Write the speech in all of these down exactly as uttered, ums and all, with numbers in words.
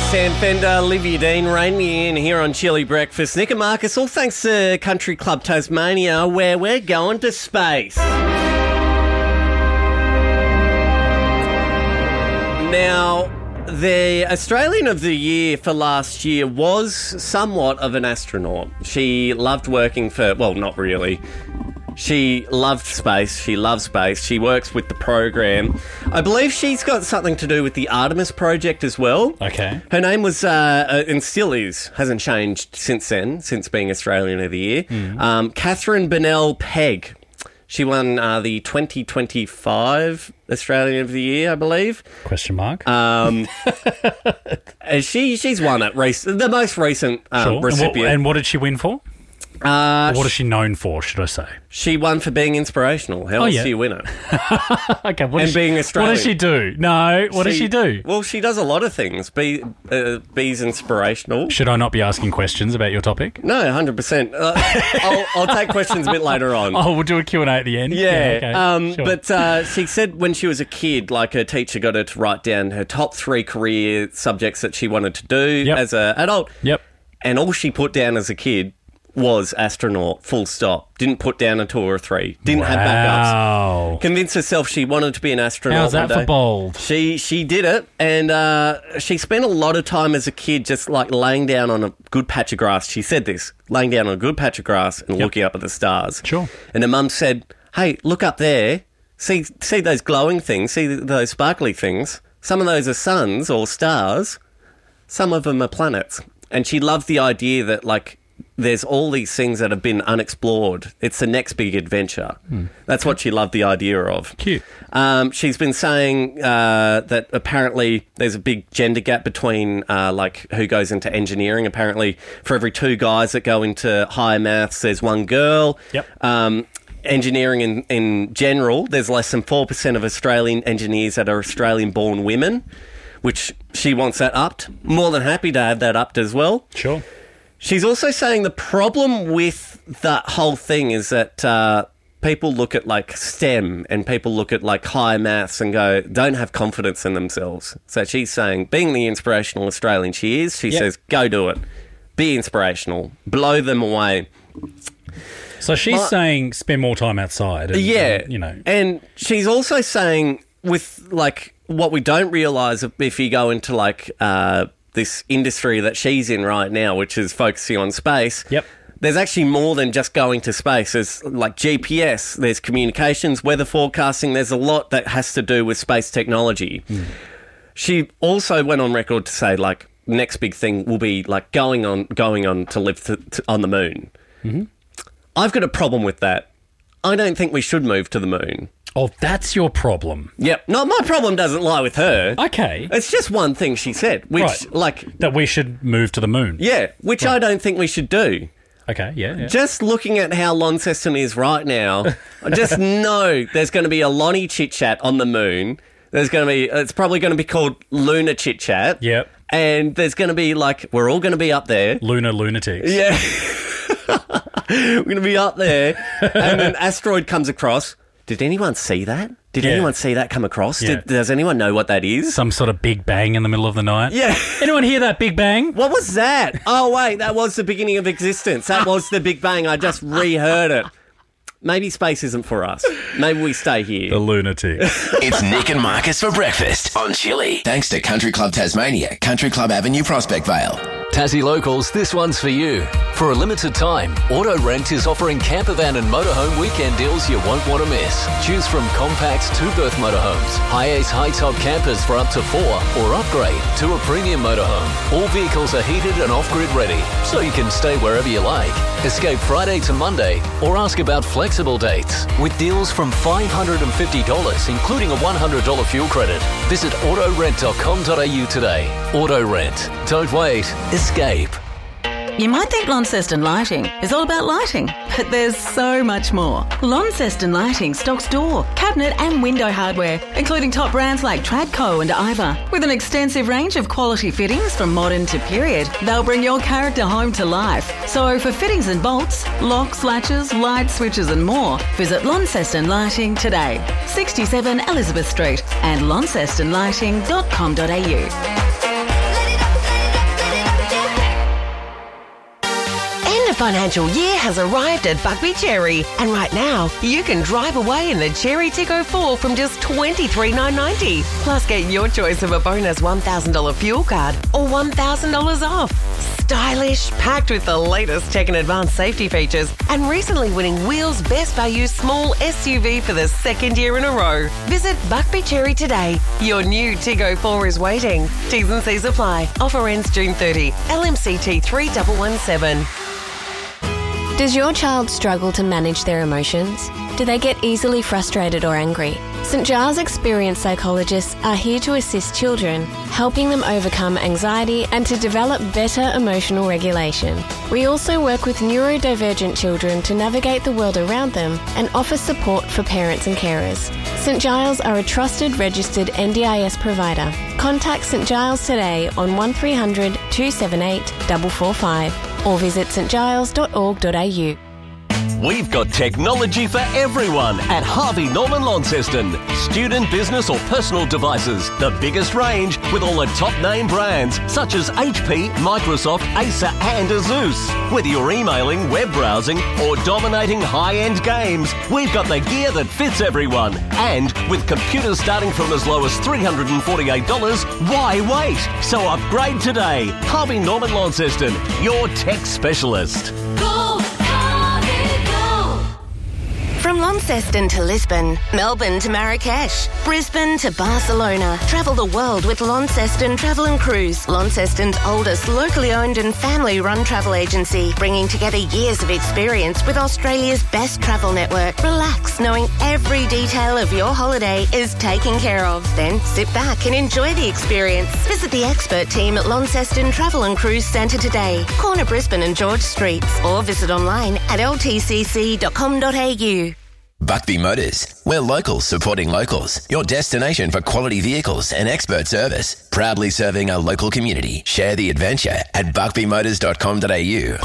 Sam Fender, Olivia Dean, rein me in here on Chili Breakfast. Nick and Marcus, all thanks to Country Club Tasmania, where we're going to space. Now, the Australian of the Year for last year was somewhat of an astronaut. She loved working for, well, not really. She loved space. She loves space. She works with the program. I believe she's got something to do with the Artemis project as well. Okay. Her name was, uh, uh, and still is, hasn't changed since then, since being Australian of the Year. Mm. Um, Catherine Bennell Pegg. She won uh, the twenty twenty-five Australian of the Year, I believe. Question mark. Um, she she's won it. Rec- the most recent um, sure. recipient. And what, and what did she win for? Uh, what is she known for, should I say? She won for being inspirational. How oh, else yeah. do you win it? okay, what and she, being Australian. What does she do? No, what she, does she do? Well, she does a lot of things. Be, uh, Be's inspirational. Should I not be asking questions about your topic? No, one hundred percent. Uh, I'll, I'll take questions a bit later on. Oh, we'll do a Q and A at the end? Yeah. yeah okay. um, sure. But uh, she said when she was a kid, like her teacher got her to write down her top three career subjects that she wanted to do yep. as an adult. Yep. And all she put down as a kid was astronaut, full stop. Didn't put down a two or a three. Didn't wow. have backups. Convinced herself she wanted to be an astronaut. How's that one day. for bold? She she did it, and uh, she spent a lot of time as a kid just like laying down on a good patch of grass. She said this, laying down on a good patch of grass and yep. looking up at the stars. Sure. And her mum said, hey, look up there. See, see those glowing things? See those sparkly things? Some of those are suns or stars. Some of them are planets. And she loved the idea that, like, there's all these things that have been unexplored. It's the next big adventure. Hmm. That's what she loved the idea of. Cute. Um, she's been saying uh, that apparently there's a big gender gap between uh, like who goes into engineering. Apparently, for every two guys that go into higher maths, there's one girl. Yep. Um, engineering in, in general, there's less than four percent of Australian engineers that are Australian-born women, which she wants that upped. More than happy to have that upped as well. Sure. She's also saying the problem with that whole thing is that uh, people look at like STEM and people look at like higher maths and go, don't have confidence in themselves. So she's saying, being the inspirational Australian she is, she yep. says, go do it. Be inspirational. Blow them away. So she's but, saying spend more time outside. And, yeah. And, you know. And she's also saying with like what we don't realise if you go into like... Uh, this industry that she's in right now, which is focusing on space, yep. there's actually more than just going to space. There's like G P S, there's communications, weather forecasting. There's a lot that has to do with space technology. Mm. She also went on record to say, like, next big thing will be like going on going on to live to, to, on the moon. Mm-hmm. I've got a problem with that. I don't think we should move to the moon. Oh, that's your problem. Yep. No, my problem doesn't lie with her. Okay. It's just one thing she said, which, right. like... That we should move to the moon. Yeah, which right. I don't think we should do. Okay, yeah, yeah. Just looking at how Launceston is right now, I just know there's going to be a Lonnie chit-chat on the moon. There's going to be... It's probably going to be called Lunar Chit-Chat. Yep. And there's going to be, like... We're all going to be up there. Lunar lunatics. Yeah. We're going to be up there, and an asteroid comes across... Did anyone see that? Did yeah. anyone see that come across? Yeah. Did, does anyone know what that is? Some sort of big bang in the middle of the night? Yeah. Anyone hear that big bang? What was that? Oh, wait, that was the beginning of existence. That was the big bang. I just reheard it. Maybe space isn't for us. Maybe we stay here. The lunatics. It's Nick and Marcus for breakfast on Chili. Thanks to Country Club Tasmania, Country Club Avenue, Prospect Vale. Tassie locals, this one's for you. For a limited time, Auto Rent is offering campervan and motorhome weekend deals you won't want to miss. Choose from compact two-berth motorhomes, high-ace high-top campers for up to four, or upgrade to a premium motorhome. All vehicles are heated and off-grid ready, so you can stay wherever you like. Escape Friday to Monday, or ask about flexible dates. With deals from five hundred fifty dollars, including a one hundred dollars fuel credit. Visit auto rent dot com dot a u today. Auto Rent. Don't wait. Escape. You might think Launceston Lighting is all about lighting, but there's so much more. Launceston Lighting stocks door, cabinet and window hardware, including top brands like Tradco and Iva. With an extensive range of quality fittings from modern to period, they'll bring your character home to life. So for fittings and bolts, locks, latches, light switches and more, visit Launceston Lighting today. sixty-seven Elizabeth Street and launceston lighting dot com dot a u. financial year has arrived at Buckby Cherry, and right now you can drive away in the Cherry Tiggo four from just twenty-three thousand nine hundred ninety dollars. Plus, get your choice of a bonus one thousand dollars fuel card or one thousand dollars off. Stylish, packed with the latest tech and advanced safety features, and recently winning Wheels Best Value Small S U V for the second year in a row. Visit Buckby Cherry today. Your new Tiggo four is waiting. T's and C's apply. Offer ends June thirtieth. L M C T three one one seven. Does your child struggle to manage their emotions? Do they get easily frustrated or angry? St Giles experienced psychologists are here to assist children, helping them overcome anxiety and to develop better emotional regulation. We also work with neurodivergent children to navigate the world around them and offer support for parents and carers. St Giles are a trusted registered N D I S provider. Contact St Giles today on one three hundred two seven eight four four five or visit st giles dot org dot a u. We've got technology for everyone at Harvey Norman Launceston. Student, business or personal devices. The biggest range with all the top name brands such as H P, Microsoft, Acer and Asus. Whether you're emailing, web browsing or dominating high-end games, we've got the gear that fits everyone. And with computers starting from as low as three hundred forty-eight dollars, why wait? So upgrade today. Harvey Norman Launceston, your tech specialist. Go! From Launceston to Lisbon, Melbourne to Marrakesh, Brisbane to Barcelona. Travel the world with Launceston Travel and Cruise, Launceston's oldest locally owned and family-run travel agency, bringing together years of experience with Australia's best travel network. Relax knowing every detail of your holiday is taken care of. Then sit back and enjoy the experience. Visit the expert team at Launceston Travel and Cruise Centre today, corner Brisbane and George Streets, or visit online at l t c c dot com dot a u. Buckby Motors. We're locals supporting locals. Your destination for quality vehicles and expert service. Proudly serving our local community. Share the adventure at buckby motors dot com dot a u.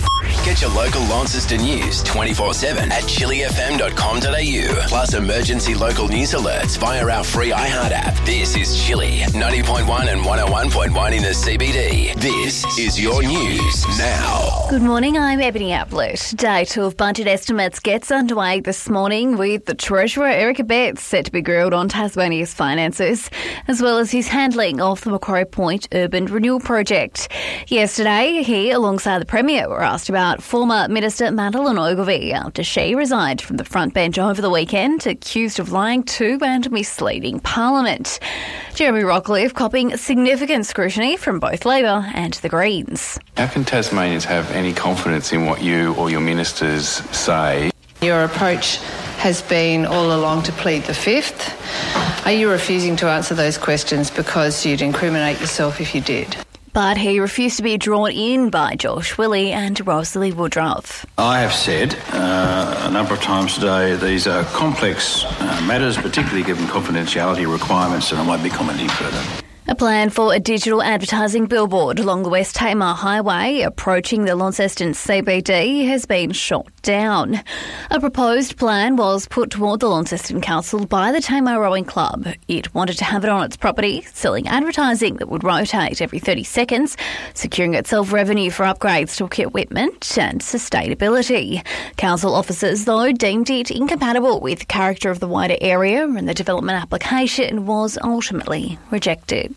Get your local Launceston news twenty-four seven at chili f m dot com dot a u. Plus emergency local news alerts via our free iHeart app. This is Chili, ninety point one and one oh one point one in the C B D. This is your news now. Good morning, I'm Ebony Ablett. Day two of budget estimates gets underway this morning with the Treasurer Eric Abetz set to be grilled on Tasmania's finances, as well as his handling of the Macquarie Point Urban Renewal Project. Yesterday, he, alongside the Premier, were asked about former Minister Madeleine Ogilvie after she resigned from the front bench over the weekend, accused of lying to and misleading Parliament. Jeremy Rockcliffe copping significant scrutiny from both Labor and the Greens. How can Tasmanians have any confidence in what you or your ministers say? Your approach has been all along to plead the fifth. Are you refusing to answer those questions because you'd incriminate yourself if you did? But he refused to be drawn in by Josh Willey and Rosalie Woodruff. I have said uh, a number of times today these are complex uh, matters, particularly given confidentiality requirements, and I won't be commenting further. A plan for a digital advertising billboard along the West Tamar Highway approaching the Launceston C B D has been shot down. A proposed plan was put toward the Launceston Council by the Tamar Rowing Club. It wanted to have it on its property, selling advertising that would rotate every thirty seconds, securing itself revenue for upgrades to equipment and sustainability. Council officers, though, deemed it incompatible with the character of the wider area, and the development application was ultimately rejected.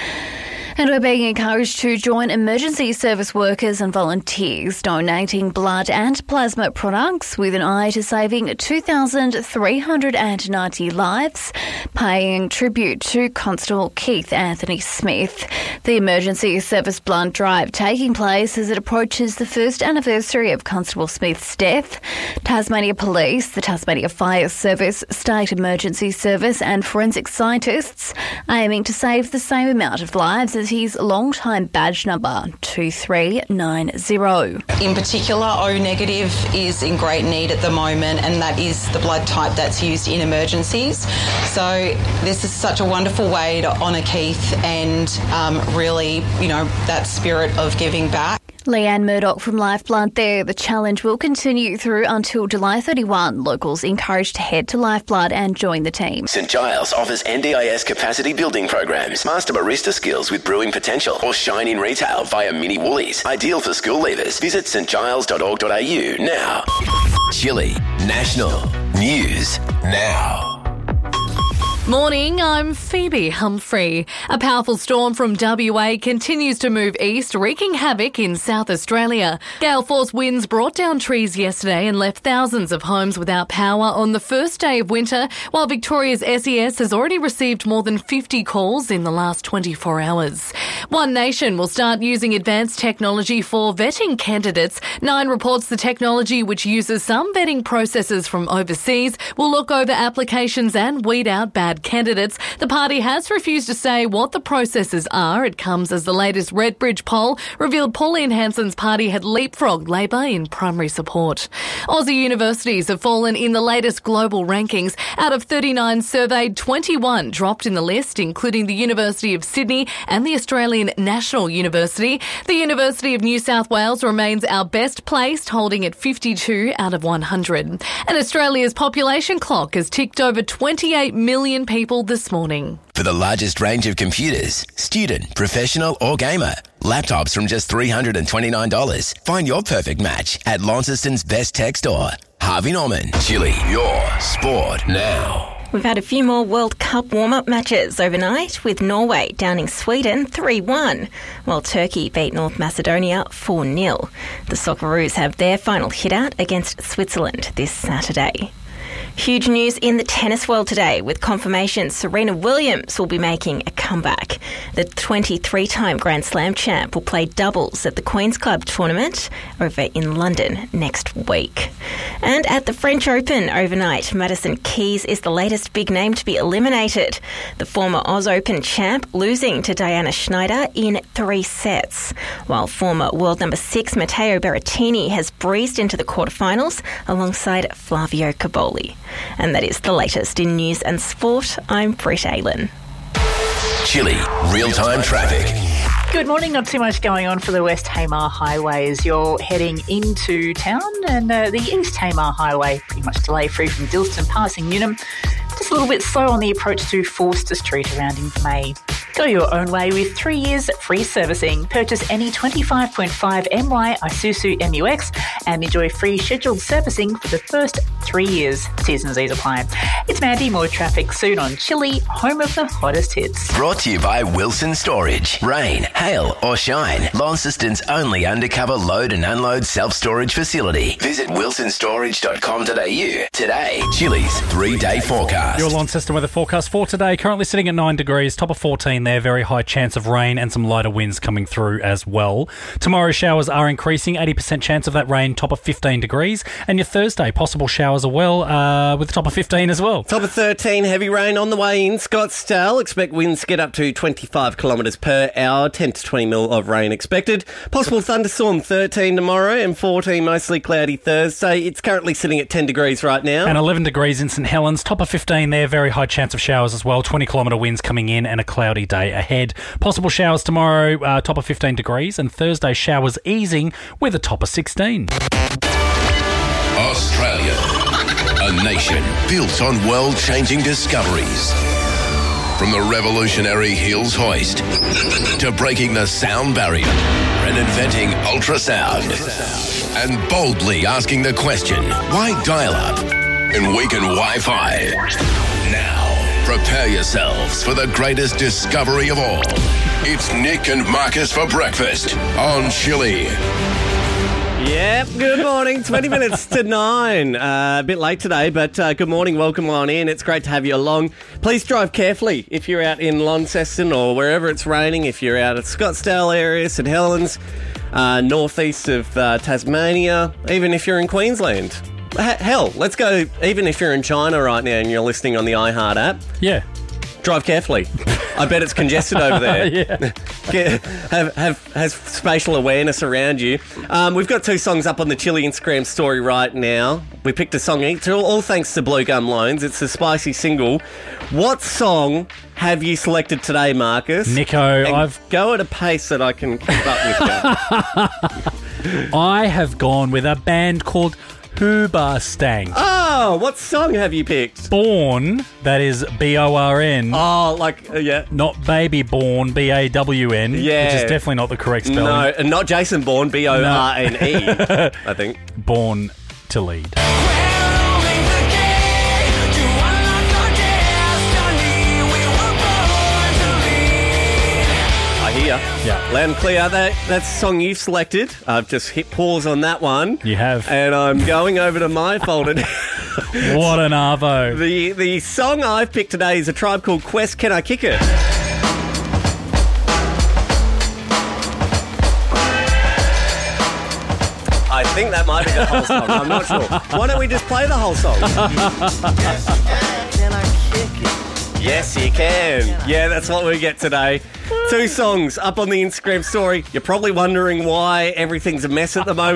And we're being encouraged to join emergency service workers and volunteers donating blood and plasma products with an eye to saving two thousand three hundred ninety lives, paying tribute to Constable Keith Anthony Smith. The emergency service blood drive taking place as it approaches the first anniversary of Constable Smith's death. Tasmania Police, the Tasmania Fire Service, State Emergency Service and forensic scientists aiming to save the same amount of lives as his long-time badge number, two three nine zero. In particular, O negative is in great need at the moment, and that is the blood type that's used in emergencies. So this is such a wonderful way to honour Keith and um, really, you know, that spirit of giving back. Leanne Murdoch from Lifeblood there. The challenge will continue through until July thirty-first. Locals encouraged to head to Lifeblood and join the team. St Giles offers N D I S capacity building programs, master barista skills with brewing potential, or shine in retail via Mini Woolies. Ideal for school leavers. Visit st giles dot org dot a u now. Chili National News Now. Morning, I'm Phoebe Humphrey. A powerful storm from W A continues to move east, wreaking havoc in South Australia. Gale force winds brought down trees yesterday and left thousands of homes without power on the first day of winter, while Victoria's S E S has already received more than fifty calls in the last twenty-four hours. One Nation will start using advanced technology for vetting candidates. Nine reports the technology, which uses some vetting processes from overseas, will look over applications and weed out bad candidates. The party has refused to say what the processes are. It comes as the latest Redbridge poll revealed Pauline Hanson's party had leapfrogged Labor in primary support. Aussie universities have fallen in the latest global rankings. Out of thirty-nine surveyed, twenty-one dropped in the list, including the University of Sydney and the Australian National University. The University of New South Wales remains our best placed, holding at fifty-two out of one hundred. And Australia's population clock has ticked over twenty-eight million people this morning. For the largest range of computers, student, professional or gamer, laptops from just three hundred twenty-nine dollars. Find your perfect match at Launceston's best tech store. Harvey Norman, Chili, your sport now. We've had a few more World Cup warm-up matches overnight, with Norway downing Sweden three one, while Turkey beat North Macedonia four nil. The Socceroos have their final hit-out against Switzerland this Saturday. Huge news in the tennis world today, with confirmation Serena Williams will be making a comeback. The twenty-three-time Grand Slam champ will play doubles at the Queen's Club tournament over in London next week. And at the French Open overnight, Madison Keys is the latest big name to be eliminated. The former Oz Open champ losing to Diana Schneider in three sets, while former world number six Matteo Berrettini has breezed into the quarterfinals alongside Flavio Caboli. And that is the latest in news and sport. I'm Britt Aylen. Chili, real-time traffic. Good morning. Not too much going on for the West Tamar Highway as you're heading into town, and uh, the East Tamar Highway pretty much delay-free from Dilston passing Newnham. Just a little bit slow on the approach to Forster Street around in May. Go your own way with three years free servicing. Purchase any twenty-five point five M Y Isuzu M U X and enjoy free scheduled servicing for the first three years. T's and Z's apply. It's Mandy. More traffic soon on Chili, home of the hottest hits. Brought to you by Wilson Storage. Rain, hail or shine, Launceston's only undercover load and unload self-storage facility. Visit wilson storage dot com dot a u today. Chili's three-day forecast. Your Launceston weather forecast for today, currently sitting at nine degrees, top of fourteen there, very high chance of rain and some lighter winds coming through as well. Tomorrow showers are increasing, eighty percent chance of that rain, top of fifteen degrees. And your Thursday, possible showers as well, uh, with the top of fifteen as well. Top of thirteen, heavy rain on the way in Scottsdale. Expect winds get up to twenty-five kilometres per hour, ten to twenty mil of rain expected. Possible thunderstorm thirteen tomorrow and fourteen mostly cloudy Thursday. It's currently sitting at ten degrees right now. And eleven degrees in St Helens, top of fifteen there, very high chance of showers as well, twenty kilometre winds coming in and a cloudy day ahead. Possible showers tomorrow, uh, top of fifteen degrees, and Thursday showers easing with a top of sixteen. Australia, a nation built on world-changing discoveries. From the revolutionary Hills hoist to breaking the sound barrier and inventing ultrasound, and boldly asking the question, why dial-up and weaken Wi-Fi? Now, prepare yourselves for the greatest discovery of all. It's Nick and Marcus for breakfast on Chili. Yep, good morning. twenty minutes to nine. Uh, a bit late today, but uh, good morning. Welcome on in. It's great to have you along. Please drive carefully if you're out in Launceston or wherever it's raining. If you're out at Scottsdale area, St Helens, uh, northeast of uh, Tasmania, even if you're in Queensland. H- hell, let's go even if you're in China right now and you're listening on the iHeart app. Yeah. Drive carefully. I bet it's congested over there. Yeah. Get, have, have, has spatial awareness around you. Um, we've got two songs up on the Chili Instagram story right now. We picked a song each, all, all thanks to Blue Gum Loans. It's a spicy single. What song have you selected today, Marcus? Nico, And I've... Go at a pace that I can keep up with you. I have gone with a band called Hoobastank. Oh, what song have you picked? Born, that is B O R N. Oh, like, uh, yeah. Not Baby Born, B A W N. Yeah. Which is definitely not the correct spelling. No, and not Jason Bourne, B O R N E, I think. Born to Lead. I hear. Yeah. Loud and clear. That, that's the song you've selected. I've just hit pause on that one. You have. And I'm going over to my folder now. What an arvo. The, the song I've picked today is a Tribe Called Quest, Can I Kick It? I think that might be the whole song. I'm not sure. Why don't we just play the whole song? Can I kick it? Yes, you can. Yeah, that's what we get today. Two songs up on the Instagram story. You're probably wondering why everything's a mess at the moment.